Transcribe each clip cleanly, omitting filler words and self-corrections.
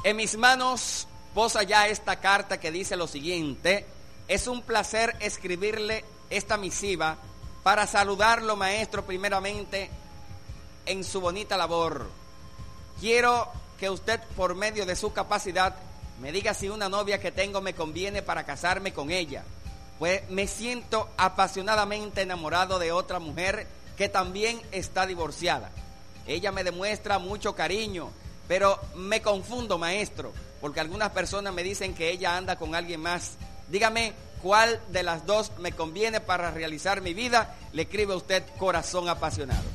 En mis manos posa ya esta carta que dice lo siguiente: es un placer escribirle esta misiva para saludarlo, maestro, primeramente en su bonita labor. Quiero que usted, por medio de su capacidad, me diga si una novia que tengo me conviene para casarme con ella, pues me siento apasionadamente enamorado de otra mujer que también está divorciada. Ella me demuestra mucho cariño, pero me confundo, maestro, porque algunas personas me dicen que ella anda con alguien más. Dígame cuál de las dos me conviene para realizar mi vida. Le escribe a usted Corazón Apasionado.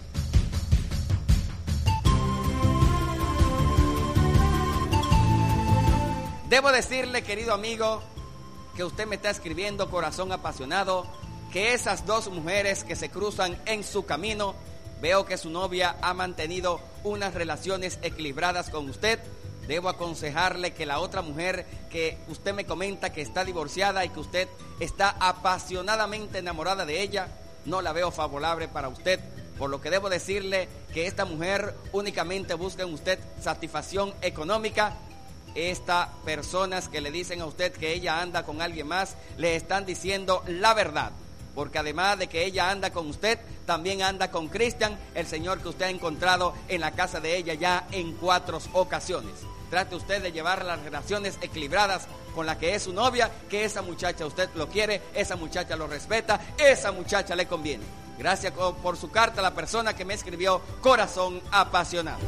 Debo decirle, querido amigo, que usted me está escribiendo Corazón Apasionado, que esas dos mujeres que se cruzan en su camino, veo que su novia ha mantenido unas relaciones equilibradas con usted. Debo aconsejarle que la otra mujer que usted me comenta que está divorciada y que usted está apasionadamente enamorada de ella, no la veo favorable para usted. Por lo que debo decirle que esta mujer únicamente busca en usted satisfacción económica. Estas personas que le dicen a usted que ella anda con alguien más, le están diciendo la verdad. Porque además de que ella anda con usted, también anda con Cristian, el señor que usted ha encontrado en la casa de ella ya en 4 ocasiones. Trate usted de llevar las relaciones equilibradas con la que es su novia, que esa muchacha usted lo quiere, esa muchacha lo respeta, esa muchacha le conviene. Gracias por su carta a la persona que me escribió Corazón Apasionado.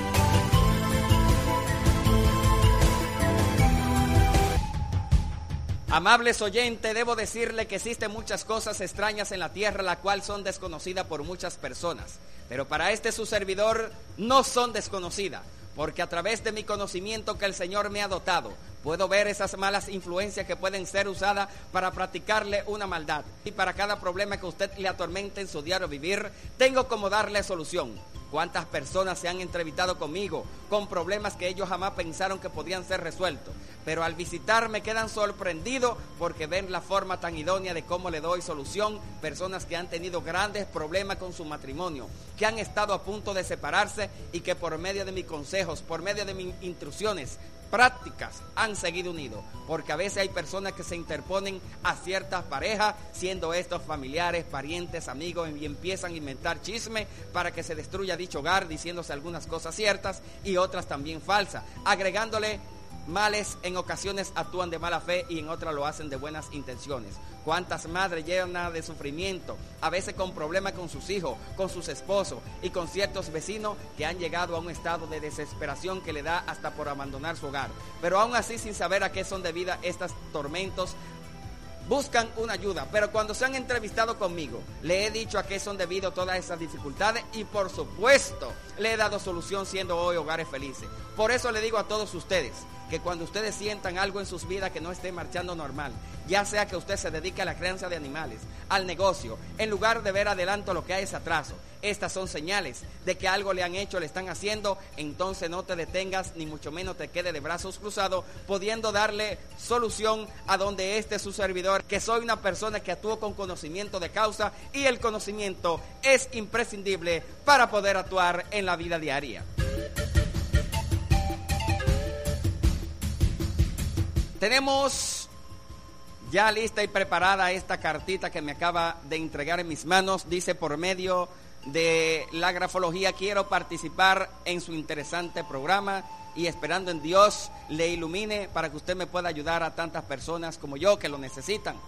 Amables oyentes, debo decirle que existen muchas cosas extrañas en la tierra, las cuales son desconocidas por muchas personas. Pero para su servidor no son desconocidas, porque a través de mi conocimiento que el Señor me ha dotado, puedo ver esas malas influencias que pueden ser usadas para practicarle una maldad. Y para cada problema que usted le atormente en su diario vivir, tengo como darle solución. ¿Cuántas personas se han entrevistado conmigo con problemas que ellos jamás pensaron que podían ser resueltos? Pero al visitarme quedan sorprendidos porque ven la forma tan idónea de cómo le doy solución. Personas que han tenido grandes problemas con su matrimonio, que han estado a punto de separarse y que por medio de mis consejos, por medio de mis instrucciones prácticas han seguido unidos, porque a veces hay personas que se interponen a ciertas parejas, siendo estos familiares, parientes, amigos, y empiezan a inventar chisme para que se destruya dicho hogar, diciéndose algunas cosas ciertas y otras también falsas, agregándole males. En ocasiones actúan de mala fe y en otras lo hacen de buenas intenciones. Cuántas madres llenas de sufrimiento, a veces con problemas con sus hijos, con sus esposos y con ciertos vecinos que han llegado a un estado de desesperación que le da hasta por abandonar su hogar. Pero aún así, sin saber a qué son debidas estos tormentos, buscan una ayuda. Pero cuando se han entrevistado conmigo, le he dicho a qué son debidas todas esas dificultades y por supuesto le he dado solución, siendo hoy hogares felices. Por eso le digo a todos ustedes que cuando ustedes sientan algo en sus vidas que no esté marchando normal, ya sea que usted se dedique a la crianza de animales, al negocio, en lugar de ver adelanto lo que hay es atraso, estas son señales de que algo le han hecho, le están haciendo. Entonces no te detengas, ni mucho menos te quede de brazos cruzados, pudiendo darle solución a donde su servidor, que soy una persona que actúa con conocimiento de causa, y el conocimiento es imprescindible para poder actuar en la vida diaria. Tenemos ya lista y preparada esta cartita que me acaba de entregar en mis manos. Dice: por medio de la grafología quiero participar en su interesante programa y esperando en Dios le ilumine para que usted me pueda ayudar a tantas personas como yo que lo necesitan.